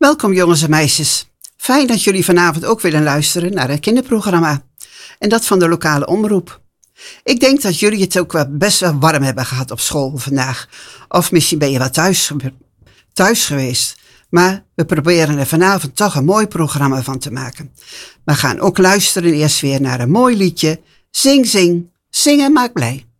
Welkom jongens en meisjes. Fijn dat jullie vanavond ook willen luisteren naar een kinderprogramma. En dat van de lokale omroep. Ik denk dat jullie het ook wel best wel warm hebben gehad op school vandaag. Of misschien ben je wel thuis geweest. Maar we proberen er vanavond toch een mooi programma van te maken. We gaan ook luisteren eerst weer naar een mooi liedje. Zing, zing, zingen maakt blij.